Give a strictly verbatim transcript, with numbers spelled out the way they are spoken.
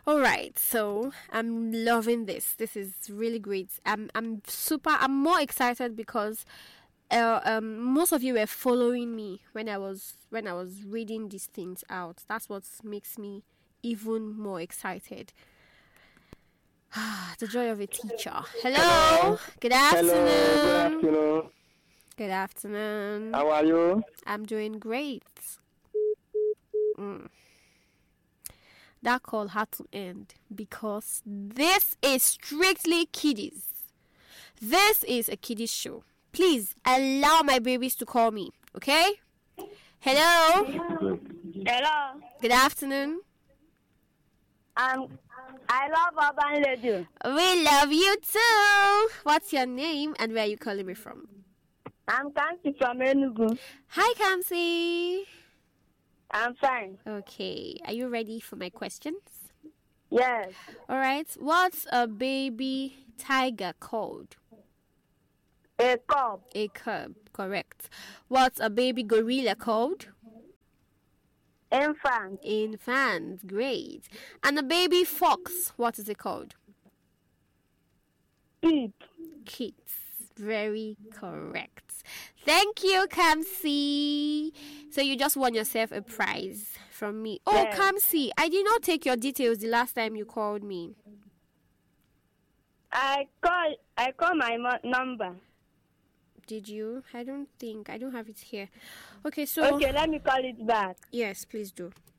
All right, so I'm loving this. This is really great. I'm I'm super. I'm more excited because uh, um most of you were following me when I was when I was reading these things out. That's what makes me even more excited. The joy of a teacher. Hello. Hello. Good Hello. Good afternoon. afternoon. Good afternoon. How are you? I'm doing great. Mm. That call had to end because this is strictly kiddies. This is a kiddies show. Please allow my babies to call me, okay? Hello. Hello. Good afternoon. Um, I love Urban Radio. We love you too. What's your name and where are you calling me from? I'm Kansi from Enugu. Hi, Kamsi. I'm fine. Okay, are you ready for my questions? Yes. All right. What's a baby tiger called? A cub. A cub, correct. What's a baby gorilla called? Infant. Infant, great. And a baby fox, what is it called? Kid. Kids, very correct. Thank you, Kamsi. So you just won yourself a prize from me. Oh, Yes. Kamsi, I did not take your details the last time you called me. I call. I call my mo- number. Did you? I don't think. I don't have it here. Okay, so... Okay, let me call it back. Yes, please do.